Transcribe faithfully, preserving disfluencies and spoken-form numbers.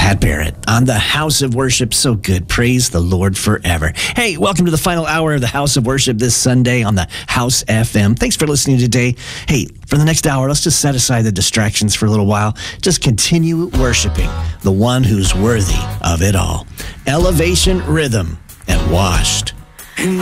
Pat Barrett on the House of Worship. So good. Praise the Lord forever. Hey, welcome to the final hour of the House of Worship this Sunday on the House F M. Thanks for listening today. Hey, for the next hour, let's just set aside the distractions for a little while. Just continue worshiping the one who's worthy of it all. Elevation Rhythm and Washed.